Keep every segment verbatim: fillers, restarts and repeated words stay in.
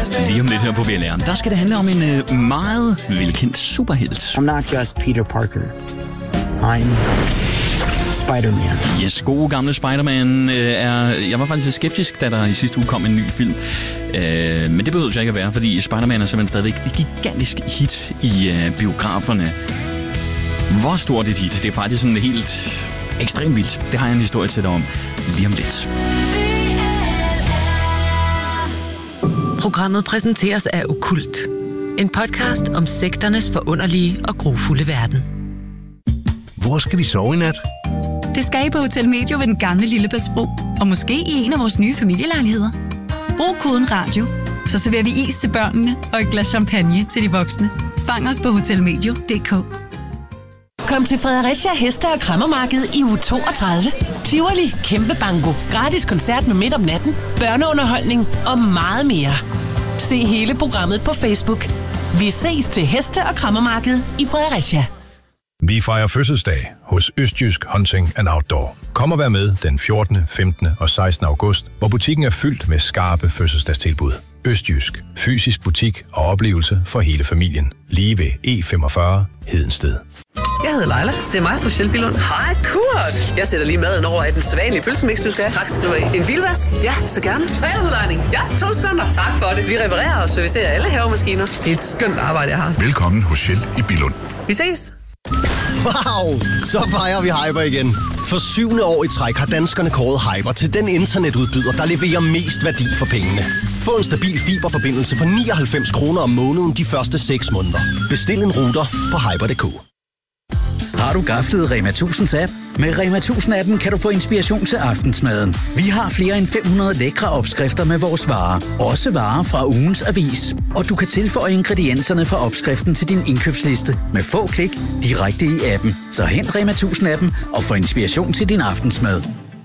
Lige om lidt her på V L R. Der skal det handle om en øh, meget velkendt superhelt. I'm not just Peter Parker. I'm Spider-Man. Yes, gode gamle Spider-Man øh, er... Jeg var faktisk skeptisk, da der i sidste uge kom en ny film. Øh, men det behøver jeg ikke at være, fordi Spider-Man er simpelthen stadigvæk et gigantisk hit i øh, biograferne. Hvor stort et hit? Det er faktisk sådan helt ekstremt vildt. Det har jeg en historie til dig om lige om lidt. Programmet præsenteres af Okkult. En podcast om sekternes forunderlige og grufulde verden. Hvor skal vi sove i nat? Det skal I på Hotel Medio ved den gamle Lillebæltsbro. Og måske i en af vores nye familielejligheder. Brug koden radio, så serverer vi is til børnene og et glas champagne til de voksne. Fang os på hotelmedio punktum d k. Kom til Fredericia Heste- og Kræmmermarked i uge toogtredive. Tivoli, kæmpe banko, gratis koncert med midt om natten, børneunderholdning og meget mere. Se hele programmet på Facebook. Vi ses til Heste- og Kræmmermarked i Fredericia. Vi fejrer fødselsdag hos Østjysk Hunting and Outdoor. Kom og vær med den fjortende, femtende og sekstende august, hvor butikken er fyldt med skarpe fødselsdagstilbud. Østjysk. Fysisk butik og oplevelse for hele familien. Lige ved E femogfyrre Hedensted. Jeg hedder Leila. Det er mig på Sjælbillund. Hej, Kurt. Jeg sætter lige maden over i den sædvanlige pølsemix, du skal have. Tak skal du have. En bilvask? Ja, så gerne. Træudlejning? Ja, to sekunder. Tak for det. Vi reparerer og servicerer alle havemaskiner. Det er et skønt arbejde, jeg har. Velkommen hos Shell i Billund. Vi ses. Wow! Så fejrer vi Hyper igen. For syvende år i træk har danskerne kåret Hyper til den internetudbyder, der leverer mest værdi for pengene. Få en stabil fiberforbindelse for nioghalvfems kroner om måneden de første seks måneder. Bestil en router på hyper punktum d k. Har du gaflet Rema tusinds app? Med Rema tusind-appen kan du få inspiration til aftensmaden. Vi har flere end fem hundrede lækre opskrifter med vores varer. Også varer fra ugens avis. Og du kan tilføje ingredienserne fra opskriften til din indkøbsliste med få klik direkte i appen. Så hent Rema tusind-appen og få inspiration til din aftensmad.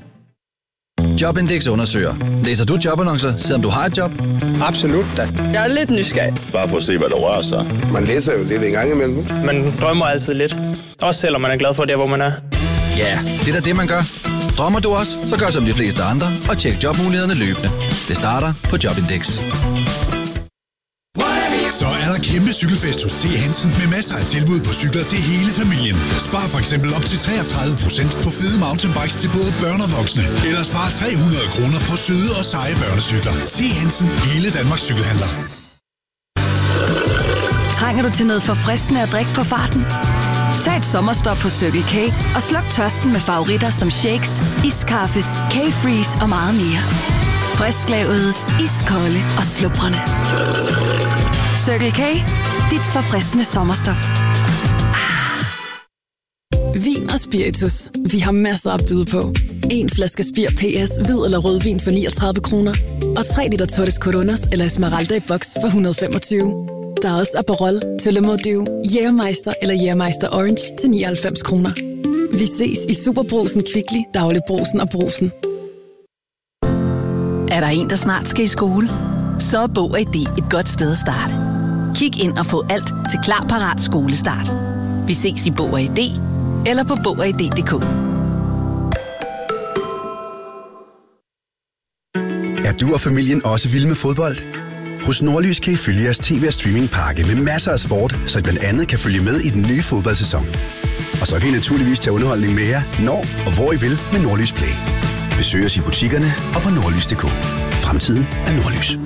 Jobindex undersøger. Læser du jobannoncer, selvom du har et job? Absolut da. Jeg er lidt nysgerrig. Bare for at se, hvad der rører sig. Man læser jo lidt en gang imellem. Man drømmer altid lidt. Også selvom man er glad for det, hvor man er. Ja, det er da det, man gør. Drømmer du også, så gør som de fleste andre og tjek jobmulighederne løbende. Det starter på Jobindex. Så er der kæmpe cykelfest hos C. Hansen med masser af tilbud på cykler til hele familien. Spar for eksempel op til treogtredive procent på fede mountainbikes til både børn og voksne. Eller spar tre hundrede kroner på søde og seje børnecykler. C. Hansen, hele Danmarks cykelhandler. Trænger du til noget forfriskende at drikke på farten? Tag et sommerstop på Circle K og sluk tørsten med favoritter som shakes, iskaffe, K-Freeze og meget mere. Frisklavet, iskolde og slubrende. Circle K, dit forfriskende sommerstop. Vin og spiritus. Vi har masser at byde på. En flaske Spir P S, hvid eller rødvin for niogtredive kroner. Og tre liter Torres Coronas eller Esmeralda i boks for et hundrede og femogtyve. Der er også Aperol, Tullemot, Jægermeister eller Jægermeister Orange til nioghalvfems kroner. Vi ses i Superbrusen, Kvickly, Dagligbrugsen og Brugsen. Er der en, der snart skal i skole? Så er Bog og I D et godt sted at starte. Kig ind og få alt til klar, parat skolestart. Vi ses i Bog og I D eller på bog og i d punktum d k. Er du og familien også vilde med fodbold? Hos Nordlys kan I følge jeres tv- og streamingpakke med masser af sport, så I blandt andet kan følge med i den nye fodboldsæson. Og så kan I naturligvis tage underholdning med jer, når og hvor I vil med Nordlys Play. Besøg os i butikkerne og på nordlys punktum d k. Fremtiden er Nordlys.